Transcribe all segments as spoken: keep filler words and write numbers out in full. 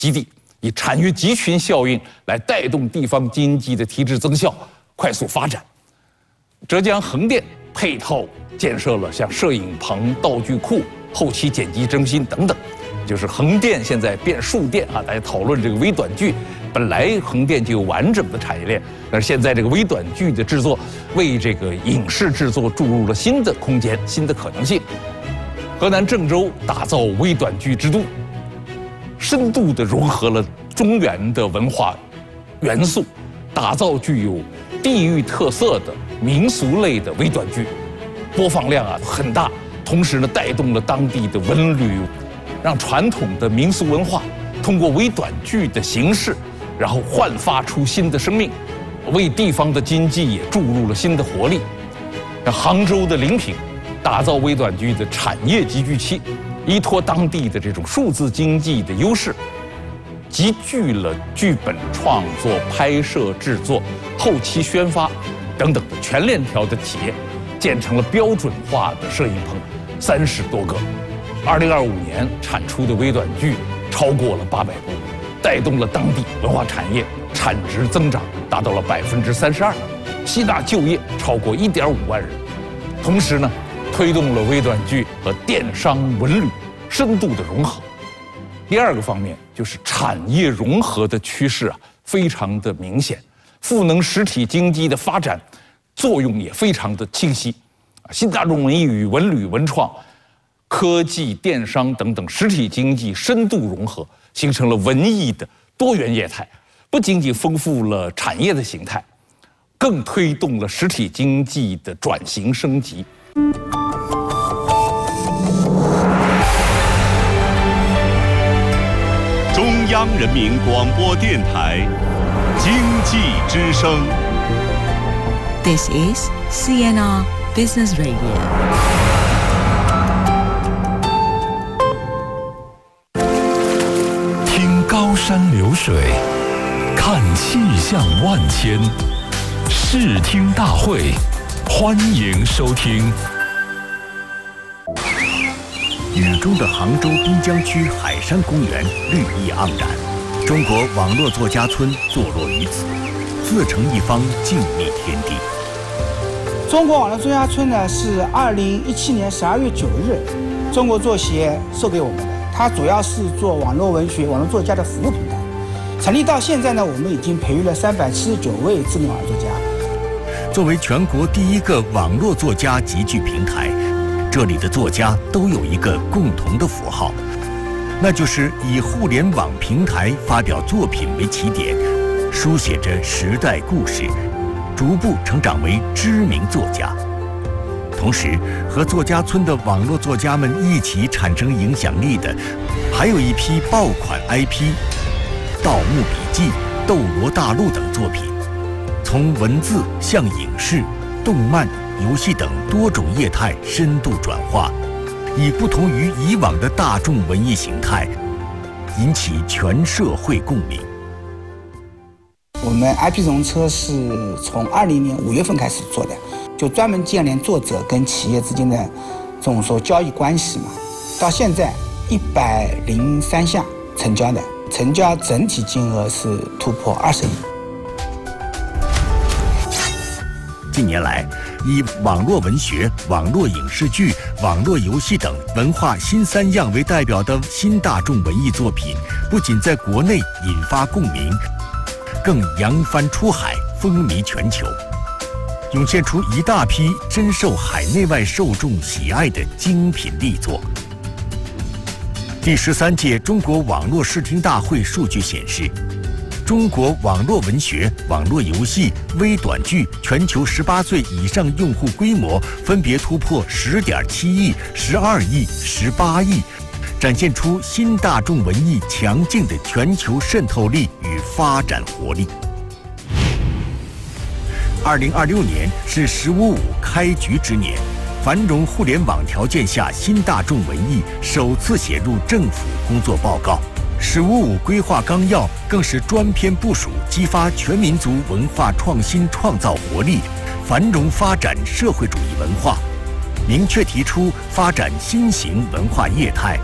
基地，以产业集群效应来带动地方经济的提质增效、快速发展。浙江横店配套建设了像摄影棚、道具库、后期剪辑中心等等，就是横店现在变数店啊，大家讨论这个微短剧。本来横店就有完整的产业链，但是现在这个微短剧的制作，为这个影视制作注入了新的空间、新的可能性。河南郑州打造微短剧之都，深度地融合了中原的文化元素，打造具有地域特色的民俗类的微短剧，播放量啊很大，同时呢带动了当地的文旅，让传统的民俗文化通过微短剧的形式，然后焕发出新的生命，为地方的经济也注入了新的活力。像杭州的临平，打造微短剧的产业集聚期，依托当地的这种数字经济的优势，集聚了剧本创作、拍摄、制作、后期宣发等等的全链条的企业，建成了标准化的摄影棚三十多个。二零二五年产出的微短剧超过了八百部，带动了当地文化产业产值增长达到了百分之三十二，吸纳就业超过一点五万人。同时呢，推动了微短剧和电商文旅深度的融合。第二个方面就是产业融合的趋势啊，非常的明显，赋能实体经济的发展作用也非常的清晰。新大众文艺与文旅文创、科技、电商等等实体经济深度融合，形成了文艺的多元业态，不仅仅丰富了产业的形态，更推动了实体经济的转型升级。 中央人民广播电台经济之声。 This is C N R Business Radio. 听高山流水，看气象万千，视听大会，欢迎收听。 雨中的杭州滨江区海山公园绿意盎然，中国网络作家村坐落于此，自成一方静谧天地。 中国网络作家村呢，是二零一七年十二月九日，中国作协授给我们的。它主要是做网络文学、网络作家的服务平台。成立到现在呢，我们已经培育了三百七十九位知名网络作家。 作为全国第一个网络作家集聚平台，这里的作家都有一个共同的符号，那就是以互联网平台发表作品为起点，书写着时代故事，逐步成长为知名作家。同时，和作家村的网络作家们一起产生影响力的，还有一批爆款 I P，《盗墓笔记》《斗罗大陆》等作品，从文字向影视、动漫、游戏等多种业态深度转化，以不同于以往的大众文艺形态，引起全社会共鸣。 我们 I P 融车是从二零年五月份开始做的，就专门建立作者跟企业之间的这种说交易关系嘛。到现在一百零三项成交的，成交整体金额是突破二十亿。 近年来，以网络文学、网络影视剧、网络游戏等文化新三样为代表的新大众文艺作品，不仅在国内引发共鸣，更扬帆出海，风靡全球，涌现出一大批深受海内外受众喜爱的精品力作。第十三届中国网络视听大会数据显示，中国网络文学、网络游戏、微短剧全球十八岁以上用户规模分别突破十点七亿、十二亿、十八亿，展现出新大众文艺强劲的全球渗透力与发展活力。二零二六年是“十五五”开局之年，繁荣互联网条件下新大众文艺首次写入政府工作报告。“十五五”规划纲要更是专篇部署激发全民族文化创新创造活力，繁荣发展社会主义文化，明确提出发展新型文化业态，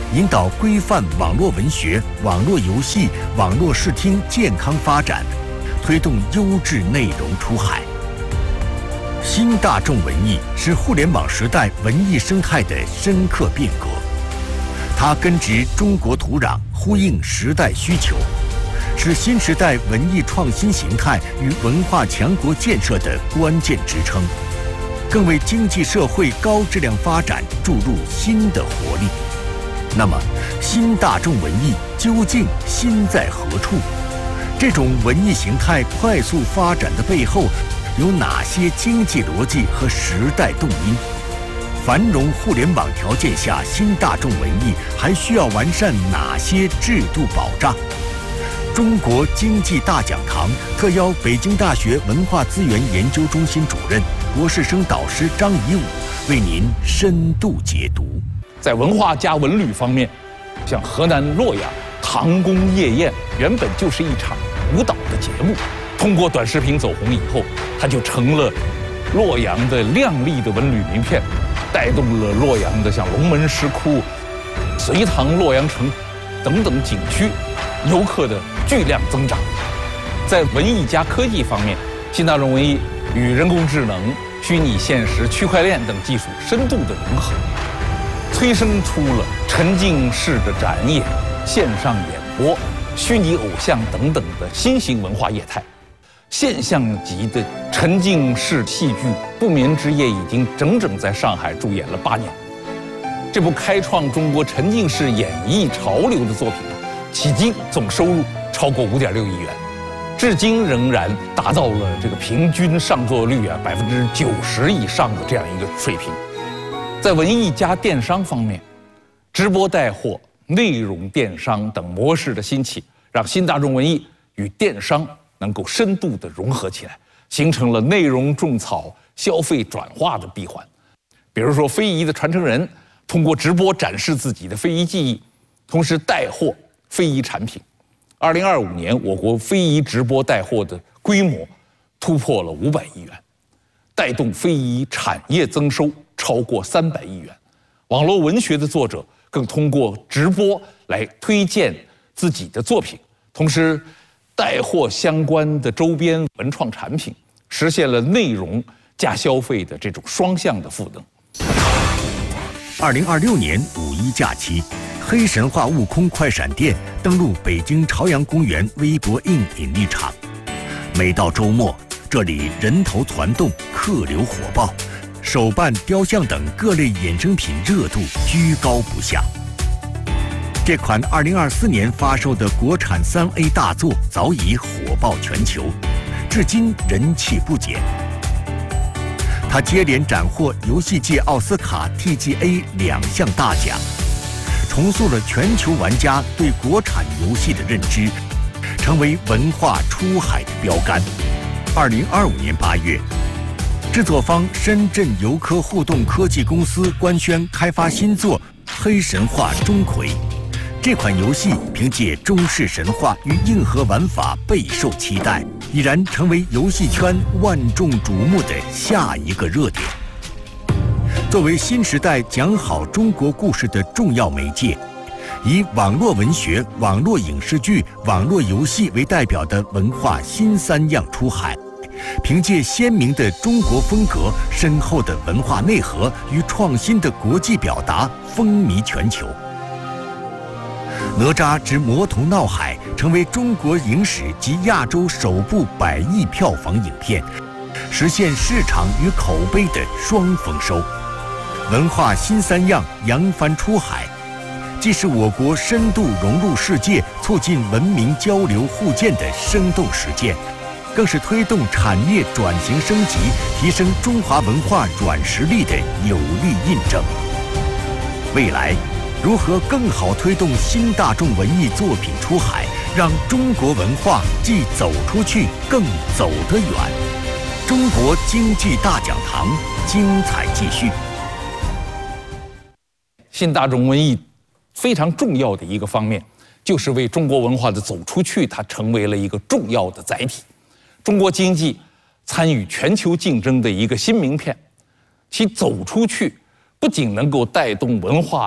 引导规范网络文学、网络游戏、网络视听健康发展，推动优质内容出海。新大众文艺是互联网时代文艺生态的深刻变革，它根植中国土壤，呼应时代需求，是新时代文艺创新形态与文化强国建设的关键支撑，更为经济社会高质量发展注入新的活力。那么，新大众文艺究竟新在何处？这种文艺形态快速发展的背后，有哪些经济逻辑和时代动因？繁荣互联网条件下，新大众文艺还需要完善哪些制度保障？中国经济大讲堂特邀北京大学文化资源研究中心主任、博士生导师张颐武为您深度解读。 在文化加文旅方面，像河南洛阳唐宫夜宴原本就是一场舞蹈的节目，通过短视频走红以后，它就成了洛阳的亮丽的文旅名片，带动了洛阳的像龙门石窟、隋唐洛阳城等等景区游客的巨量增长。在文艺加科技方面，新大众文艺与人工智能、虚拟现实、区块链等技术深度的融合，催生出了沉浸式的展演、线上演播、虚拟偶像等等的新型文化业态。现象级的沉浸式戏剧《不眠之夜》已经整整在上海驻演了八年。这部开创中国沉浸式演绎潮流的作品啊，迄今总收入超过五点六亿元，至今仍然达到了这个平均上座率啊百分之九十以上的这样一个水平。在文艺加电商方面，直播带货、内容电商等模式的兴起，让新大众文艺与电商能够深度的融合起来，形成了内容种草、消费转化的闭环。比如说，非遗的传承人通过直播展示自己的非遗技艺，同时带货非遗产品。二零二五年，我国非遗直播带货的规模突破了五百亿元，带动非遗产业增收超过三百亿元。网络文学的作者更通过直播来推荐自己的作品，同时带货相关的周边文创产品，实现了内容加消费的这种双向的赋能。 二零二六年五一假期，黑神话悟空快闪店登陆北京朝阳公园微博印引力场。每到周末，这里人头攒动，客流火爆，手办、雕像等各类衍生品热度居高不下。这款二零二四年发售的国产三 A 大作早已火爆全球，至今人气不减。它接连斩获游戏界奥斯卡 T G A 两项大奖，重塑了全球玩家对国产游戏的认知，成为文化出海的标杆。二零二五年八月，制作方深圳游科互动科技公司官宣开发新作《黑神话：钟馗》。这款游戏凭借中式神话与硬核玩法备受期待，已然成为游戏圈万众瞩目的下一个热点。作为新时代讲好中国故事的重要媒介，以网络文学、网络影视剧、网络游戏为代表的文化新三样出海，凭借鲜明的中国风格、深厚的文化内核与创新的国际表达，风靡全球。哪吒之魔童闹海成为中国影史及亚洲首部百亿票房影片，实现市场与口碑的双丰收。文化新三样扬帆出海，既是我国深度融入世界、促进文明交流互鉴的生动实践，更是推动产业转型升级、提升中华文化软实力的有力印证。未来如何更好推动新大众文艺作品出海，让中国文化既走出去，更走得远？中国经济大讲堂精彩继续。 新大众文艺非常重要的一个方面，就是为中国文化的走出去，它成为了一个重要的载体。中国经济参与全球竞争的一个新名片，其走出去不仅能够带动文化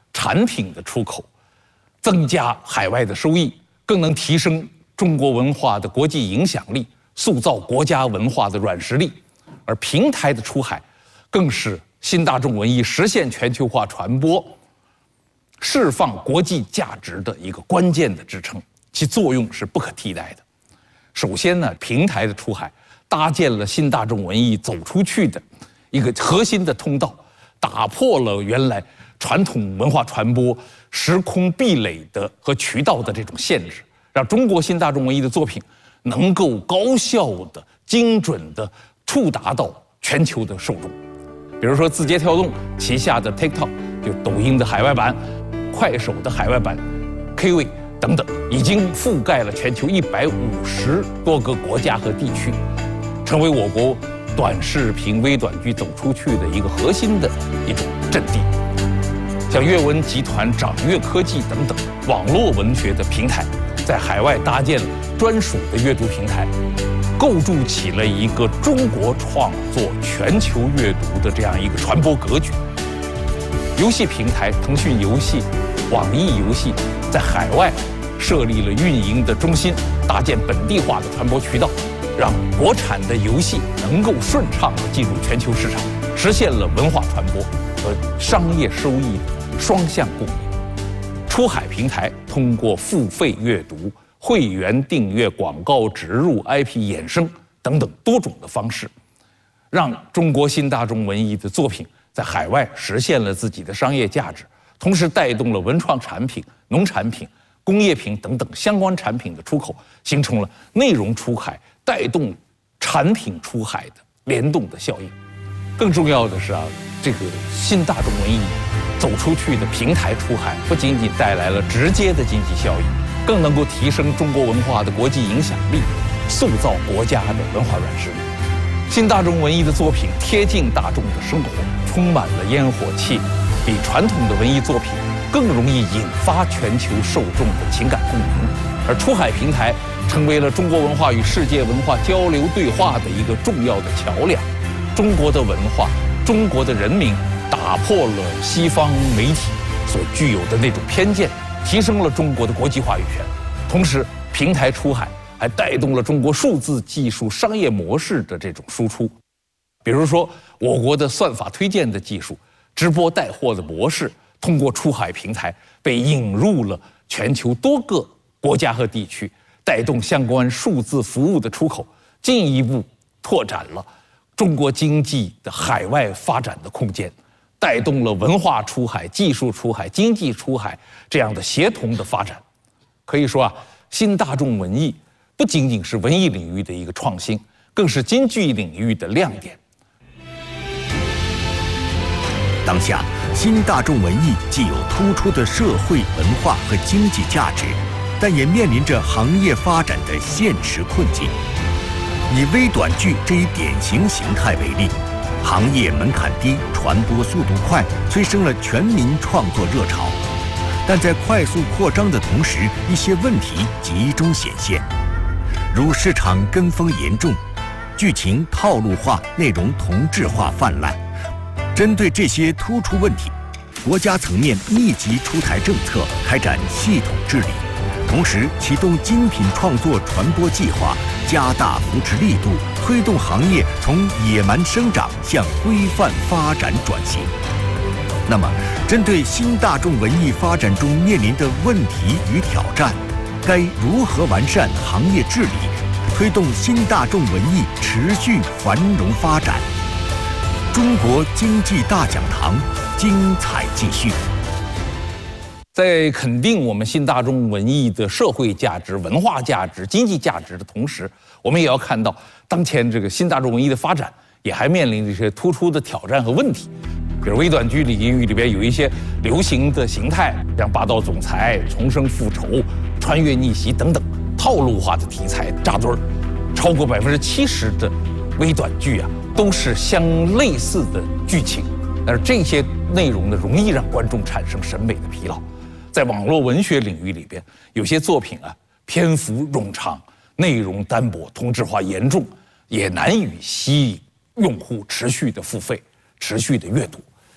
产品的出口，增加海外的收益，更能提升中国文化的国际影响力，塑造国家文化的软实力。而平台的出海，更是新大众文艺实现全球化传播、释放国际价值的一个关键的支撑，其作用是不可替代的。首先呢，平台的出海搭建了新大众文艺走出去的一个核心的通道，打破了原来传统文化传播时空壁垒的和渠道的这种限制，让中国新大众文艺的作品能够高效的、精准的触达到全球的受众。比如说字节跳动旗下的 TikTok， 就抖音的海外版，快手的海外版 K 位等等，已经覆盖了全球一百五十多个国家和地区，成为我国短视频微短剧走出去的一个核心的一种阵地。像阅文集团、掌阅科技等等网络文学的平台，在海外搭建了专属的阅读平台，构筑起了一个中国创作全球阅读的这样一个传播格局。游戏平台腾讯游戏、网易游戏在海外设立了运营的中心，搭建本地化的传播渠道，让国产的游戏能够顺畅地进入全球市场，实现了文化传播和商业收益的双向共赢。出海平台通过付费阅读、会员订阅、广告植入、I P 衍生等等多种的方式，让中国新大众文艺的作品在海外实现了自己的商业价值，同时带动了文创产品、农产品、工业品等等相关产品的出口，形成了内容出海带动产品出海的联动的效应。更重要的是啊，这个新大众文艺走出去的平台出海，不仅仅带来了直接的经济效益，更能够提升中国文化的国际影响力，塑造国家的文化软实力。新大众文艺的作品贴近大众的生活，充满了烟火气，比传统的文艺作品更容易引发全球受众的情感共鸣。而出海平台成为了中国文化与世界文化交流对话的一个重要的桥梁。中国的文化，中国的人民打破了西方媒体所具有的那种偏见，提升了中国的国际话语权。同时，平台出海还带动了中国数字技术商业模式的这种输出。比如说，我国的算法推荐的技术、直播带货的模式，通过出海平台被引入了全球多个国家和地区，带动相关数字服务的出口，进一步拓展了中国经济的海外发展的空间，带动了文化出海、技术出海、经济出海这样的协同的发展。可以说啊，新大众文艺不仅仅是文艺领域的一个创新，更是经济领域的亮点。 当下，新大众文艺既有突出的社会文化和经济价值，但也面临着行业发展的现实困境。以微短剧这一典型形态为例，行业门槛低，传播速度快，催生了全民创作热潮。但在快速扩张的同时，一些问题集中显现，如市场跟风严重，剧情套路化、内容同质化泛滥。针对这些突出问题，国家层面密集出台政策，开展系统治理，同时启动精品创作传播计划，加大扶持力度，推动行业从野蛮生长向规范发展转型。那么，针对新大众文艺发展中面临的问题与挑战，该如何完善行业治理，推动新大众文艺持续繁荣发展？中国经济大讲堂精彩继续。 在肯定我们新大众文艺的社会价值、文化价值、经济价值的同时，我们也要看到当前这个新大众文艺的发展也还面临着一些突出的挑战和问题。比如微短剧领域里边有一些流行的形态，像霸道总裁、重生复仇、穿越逆袭等等套路化的题材扎堆儿，超过百分之七十的微短剧啊都是相类似的剧情，但是这些内容呢容易让观众产生审美的疲劳。在网络文学领域里边，有些作品啊篇幅冗长，内容单薄，同质化严重，也难以吸引用户持续的付费、持续的阅读。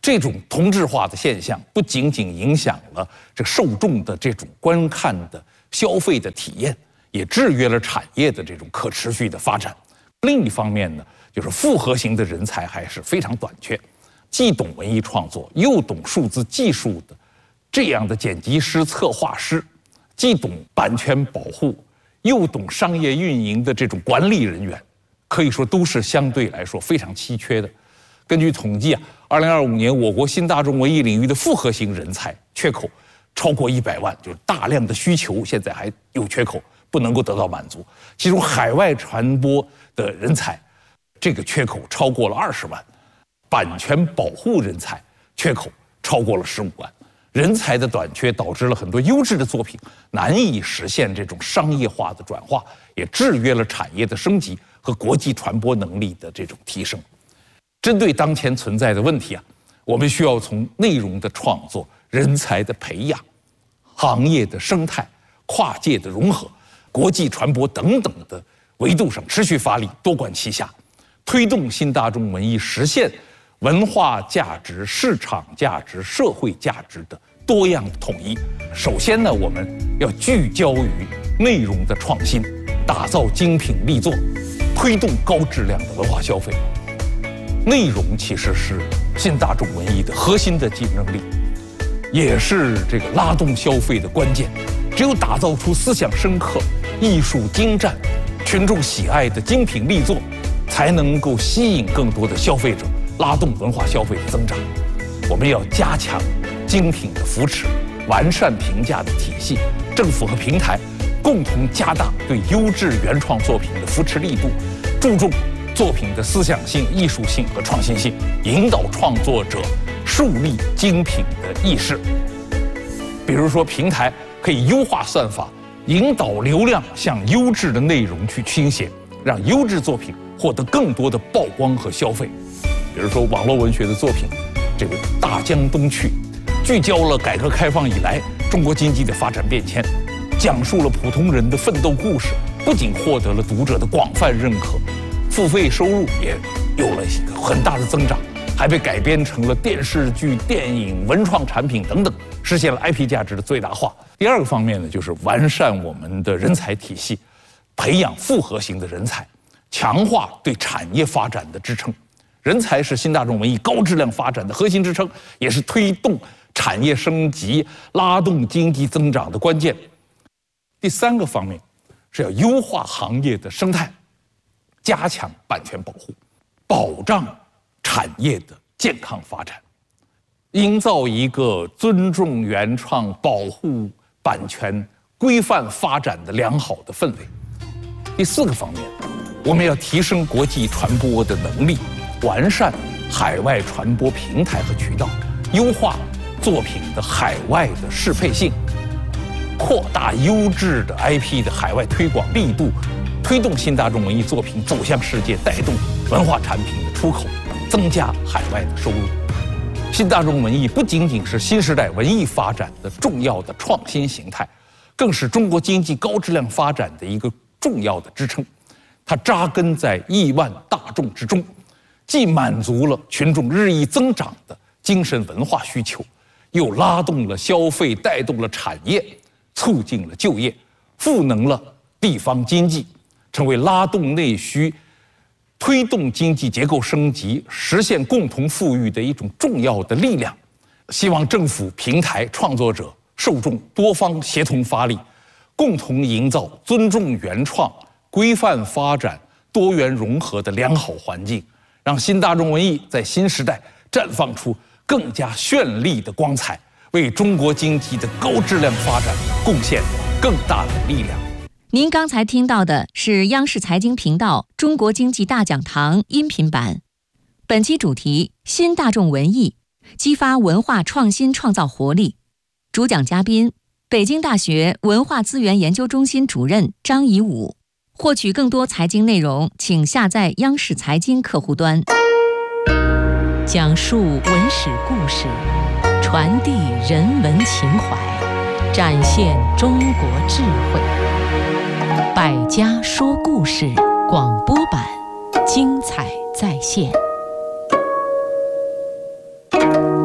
这种同质化的现象不仅仅影响了这受众的这种观看的消费的体验，也制约了产业的这种可持续的发展。另一方面呢，就是复合型的人才还是非常短缺，既懂文艺创作又懂数字技术的这样的剪辑师、策划师，既懂版权保护又懂商业运营的这种管理人员，可以说都是相对来说非常稀缺的。根据统计啊，二零二五年我国新大众文艺领域的复合型人才缺口超过一百万，就是大量的需求现在还有缺口，不能够得到满足。其中海外传播的人才，这个缺口超过了二十万；版权保护人才缺口超过了十五万。人才的短缺导致了很多优质的作品难以实现这种商业化的转化，也制约了产业的升级和国际传播能力的这种提升。针对当前存在的问题啊，我们需要从内容的创作、人才的培养、行业的生态、跨界的融合、国际传播等等的维度上持续发力，多管齐下，推动新大众文艺实现文化价值、市场价值、社会价值的多样的统一。首先呢，我们要聚焦于内容的创新，打造精品力作，推动高质量的文化消费。内容其实是新大众文艺的核心的竞争力，也是这个拉动消费的关键。只有打造出思想深刻、艺术精湛、群众喜爱的精品力作，才能够吸引更多的消费者，拉动文化消费的增长。我们要加强精品的扶持，完善评价的体系，政府和平台共同加大对优质原创作品的扶持力度，注重作品的思想性、艺术性和创新性，引导创作者树立精品的意识。比如说，平台可以优化算法，引导流量向优质的内容去倾斜，让优质作品获得更多的曝光和消费。比如说，网络文学的作品，这个《大江东去》，聚焦了改革开放以来中国经济的发展变迁，讲述了普通人的奋斗故事，不仅获得了读者的广泛认可，付费收入也有了一个很大的增长，还被改编成了电视剧、电影、文创产品等等，实现了 I P 价值的最大化。第二个方面呢，就是完善我们的人才体系，培养复合型的人才，强化对产业发展的支撑。人才是新大众文艺高质量发展的核心支撑，也是推动产业升级、拉动经济增长的关键。第三个方面是要优化行业的生态，加强版权保护，保障产业的健康发展，营造一个尊重原创、保护版权、规范发展的良好的氛围。第四个方面，我们要提升国际传播的能力，完善海外传播平台和渠道，优化作品的海外的适配性，扩大优质的 I P 的海外推广力度，推动新大众文艺作品走向世界，带动文化产品的出口，增加海外的收入。新大众文艺不仅仅是新时代文艺发展的重要的创新形态，更是中国经济高质量发展的一个重要的支撑。它扎根在亿万大众之中，既满足了群众日益增长的精神文化需求，又拉动了消费，带动了产业，促进了就业，赋能了地方经济，成为拉动内需、推动经济结构升级、实现共同富裕的一种重要的力量。希望政府、平台、创作者、受众多方协同发力，共同营造尊重原创、规范发展、多元融合的良好环境，让新大众文艺在新时代绽放出更加绚丽的光彩，为中国经济的高质量发展贡献更大的力量。 您刚才听到的是央视财经频道《中国经济大讲堂》音频版，本期主题：新大众文艺，激发文化创新创造活力。主讲嘉宾：北京大学文化资源研究中心主任张颐武。获取更多财经内容，请下载央视财经客户端。讲述文史故事，传递人文情怀，展现中国智慧。百家说故事广播版，精彩再现。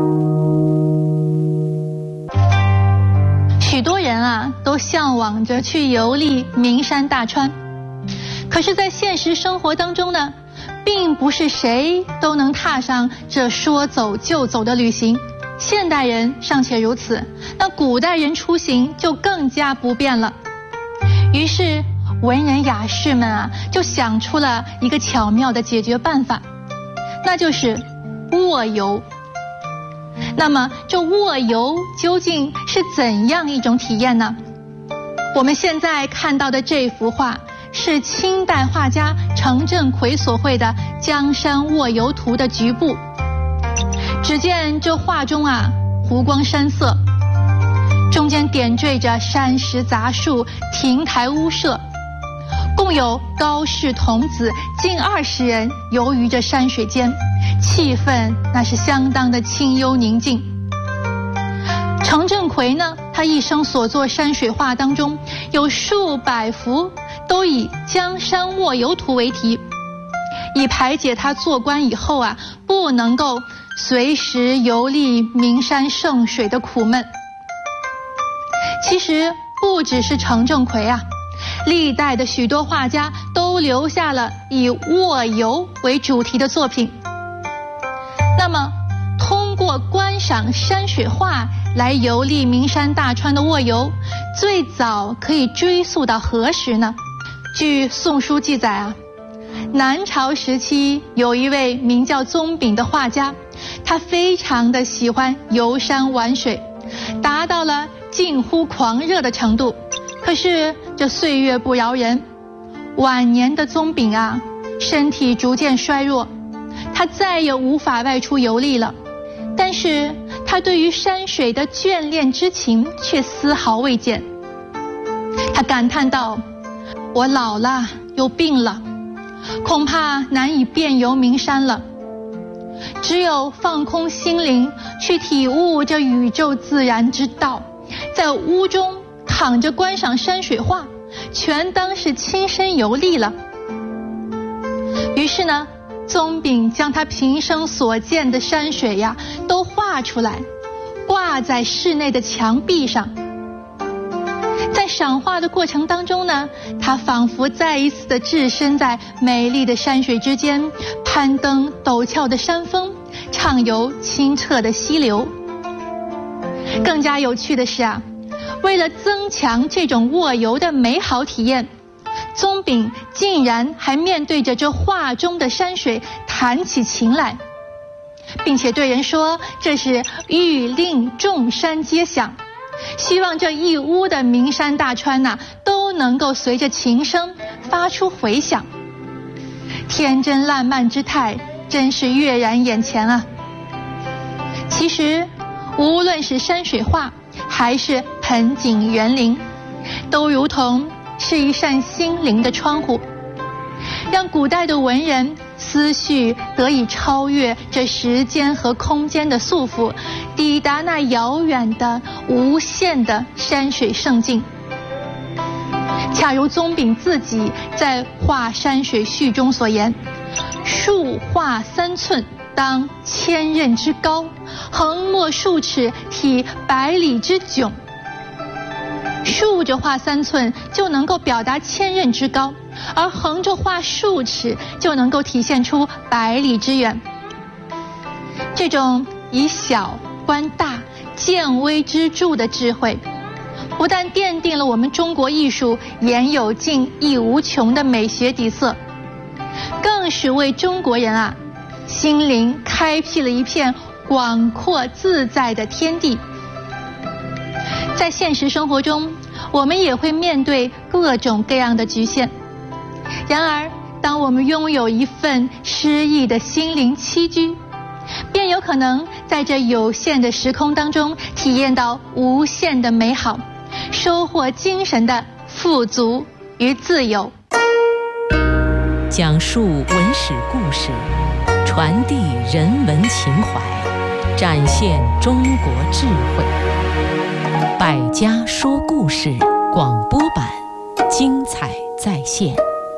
往着去游历名山大川。可是，在现实生活当中呢，并不是谁都能踏上这说走就走的旅行。现代人尚且如此，那古代人出行就更加不便了。于是，文人雅士们啊，就想出了一个巧妙的解决办法，那就是卧游。那么，这卧游究竟是怎样一种体验呢？我们现在看到的这幅画是清代画家程振魁所绘的《江山卧游图》的局部。只见这画中啊，湖光山色，中间点缀着山石杂树、亭台屋舍，共有高氏童子近二十人游于这山水间，气氛那是相当的清幽宁静。程振魁呢，他一生所作山水画当中，有数百幅都以《江山卧游图》为题，以排解他做官以后啊，不能够随时游历名山胜水的苦闷。其实不只是程振魁啊，历代的许多画家都留下了以卧游为主题的作品。那么，通过观赏山水画来游历名山大川的卧游，最早可以追溯到何时呢？据《宋书》记载啊，南朝时期有一位名叫宗炳的画家，他非常的喜欢游山玩水，达到了近乎狂热的程度。可是这岁月不饶人，晚年的宗炳啊，身体逐渐衰弱，他再也无法外出游历了。但是他对于山水的眷恋之情却丝毫未减。他感叹道：“我老了又病了，恐怕难以遍游名山了。只有放空心灵，去体悟这宇宙自然之道，在屋中躺着观赏山水画，全当是亲身游历了。”于是呢，宗炳将他平生所见的山水呀，都画出来，挂在室内的墙壁上。在赏画的过程当中呢，他仿佛再一次的置身在美丽的山水之间，攀登陡峭的山峰，畅游清澈的溪流。更加有趣的是啊，为了增强这种卧游的美好体验，宗炳竟然还面对着这画中的山水弹起琴来，并且对人说这是欲令众山皆响，希望这一屋的名山大川呐、啊，都能够随着琴声发出回响。天真烂漫之态真是跃然眼前啊！其实无论是山水画还是盆景园林，都如同是一扇心灵的窗户，让古代的文人思绪得以超越这时间和空间的束缚，抵达那遥远的无限的山水胜境。恰如宗炳自己在《画山水序》中所言：“树画三寸，当千仞之高；横墨数尺，体百里之迥。”竖着画三寸就能够表达千仞之高，而横着画数尺就能够体现出百里之远。这种以小观大、见微知著的智慧，不但奠定了我们中国艺术言有尽意无穷的美学底色，更是为中国人啊心灵开辟了一片广阔自在的天地。在现实生活中，我们也会面对各种各样的局限。然而，当我们拥有一份诗意的心灵栖居，便有可能在这有限的时空当中体验到无限的美好，收获精神的富足与自由。 讲述文史故事，传递人文情怀，展现中国智慧。百家说故事广播版，精彩再现。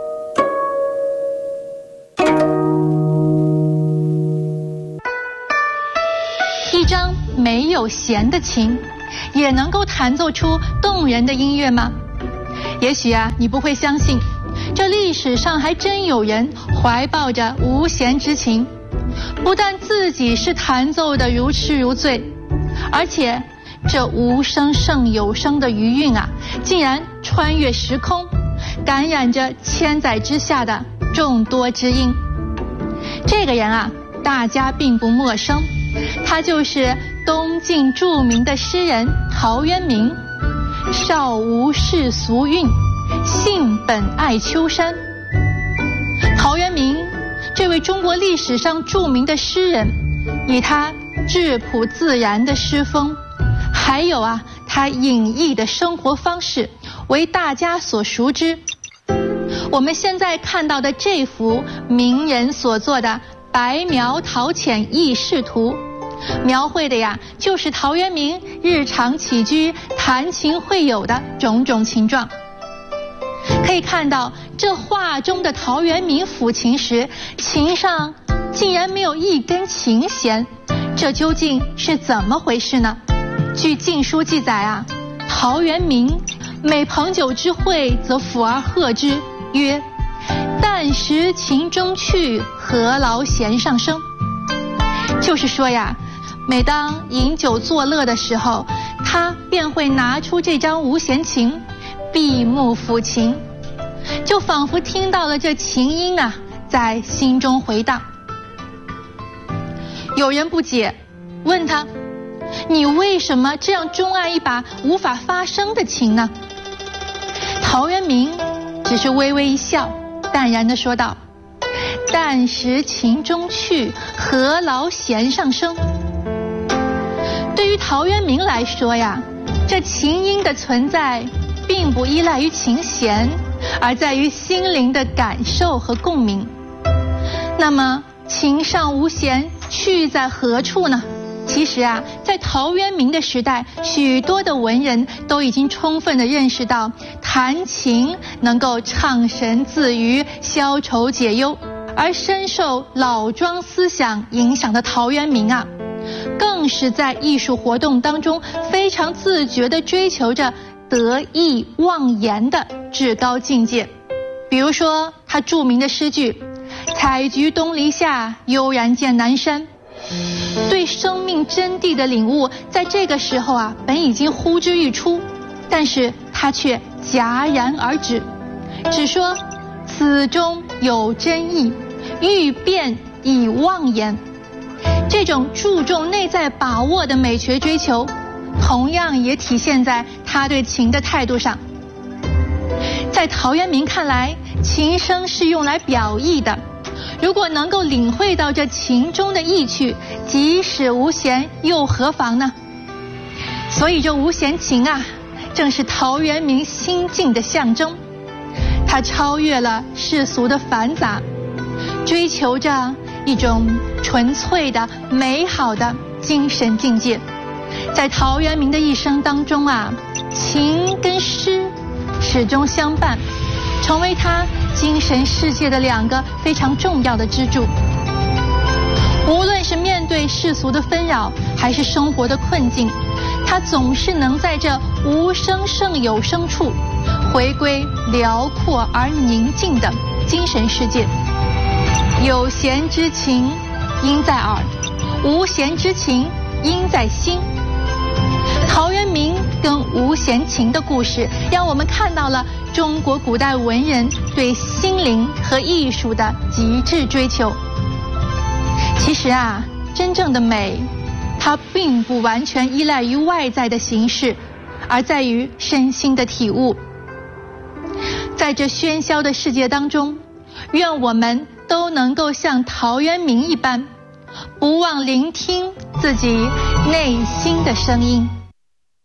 一张没有弦的琴，也能够弹奏出动人的音乐吗？ 也许啊，你不会相信，这历史上还真有人怀抱着无弦之情，不但自己是弹奏的如痴如醉，而且这无声胜有声的余韵啊，竟然穿越时空，感染着千载之下的众多知音。这个人啊，大家并不陌生，他就是东晋著名的诗人陶渊明。少无世俗韵，性本爱丘山。陶渊明这位中国历史上著名的诗人，以他质朴自然的诗风，还有啊他隐逸的生活方式，为大家所熟知。我们现在看到的这幅名人所作的《白描陶潜轶事图》，描绘的呀就是陶渊明日常起居、弹琴会友的种种情状。可以看到，这画中的陶渊明抚琴时，琴上竟然没有一根琴弦，这究竟是怎么回事呢？据《晋书》记载啊，陶渊明每朋酒之会，则抚而和之，曰：“但识琴中去，何劳弦上声。”就是说呀，每当饮酒作乐的时候，他便会拿出这张无弦琴，闭目抚琴，就仿佛听到了这琴音啊，在心中回荡。有人不解，问他：“你为什么这样钟爱一把无法发声的琴呢？”陶渊明只是微微一笑，淡然地说道：“但识琴中去，何劳弦上声。”对于陶渊明来说呀，这琴音的存在并不依赖于琴弦，而在于心灵的感受和共鸣。那么琴上无弦，去在何处呢？其实啊，在陶渊明的时代，许多的文人都已经充分地认识到弹琴能够畅神自娱、消愁解忧。而深受老庄思想影响的陶渊明啊，更是在艺术活动当中非常自觉地追求着得意忘言的至高境界。比如说他著名的诗句“采菊东篱下，悠然见南山”，对生命真谛的领悟在这个时候啊，本已经呼之欲出，但是他却戛然而止，只说此中有真意，欲辨已忘言。这种注重内在把握的美学追求，同样也体现在他对琴的态度上。在陶渊明看来，琴声是用来表意的，如果能够领会到这琴中的意趣，即使无弦又何妨呢？所以这无弦琴啊，正是陶渊明心境的象征。他超越了世俗的繁杂，追求着一种纯粹的美好的精神境界。在陶渊明的一生当中啊，琴跟诗始终相伴，成为他精神世界的两个非常重要的支柱。无论是面对世俗的纷扰，还是生活的困境，他总是能在这无声胜有声处回归辽阔而宁静的精神世界。有弦之情音在耳，无弦之情音在心。陶渊明跟无弦琴的故事，让我们看到了中国古代文人对心灵和艺术的极致追求。其实啊，真正的美，它并不完全依赖于外在的形式，而在于身心的体悟。在这喧嚣的世界当中，愿我们都能够像陶渊明一般，不忘聆听自己内心的声音。